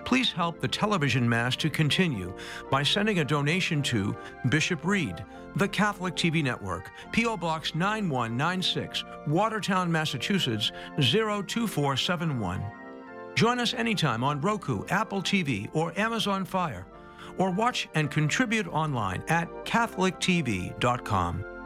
Please help the television Mass to continue by sending a donation to Bishop Reed, the Catholic TV Network, P.O. Box 9196, Watertown, Massachusetts 02471. Join us anytime on Roku, Apple TV, or Amazon Fire, or watch and contribute online at catholictv.com.